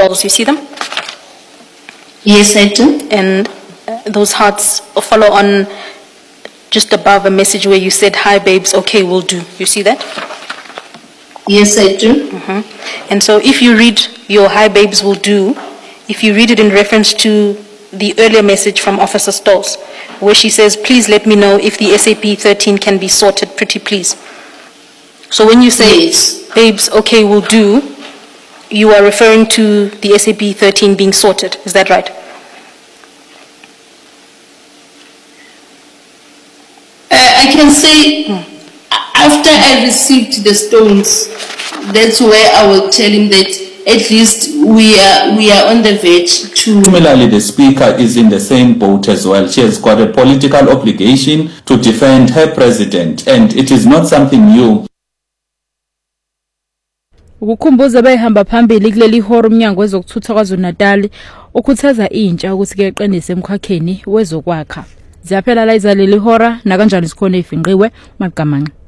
stalls. You see them? Yes, I do. And those hearts follow on just above a message where you said, "Hi babes, okay, will do." You see that? Yes, I do. And so if you read your "Hi babes, will do," if you read it in reference to the earlier message from Officer Stolz, where she says, "Please let me know if the SAP 13 can be sorted, pretty please." So when you say, Yes. "Babes, okay, will do," you are referring to the SAP 13 being sorted. Is that right? I can say after I received the stones, that's where I will tell him that at least we are on the verge to... Similarly, the speaker is in the same boat as well. She has got a political obligation to defend her president, and it is not something new. Ukukhumbuza bayihamba phambili kuleli horo umnyango wezokuthutha KwaZulu-Natal ukhuthaza intsha ukuthi ke iqinise emkhakheni wezokwakha. Ziyaphela la izaleli hora na kanjani sikhona ifinqiwe maqamanga.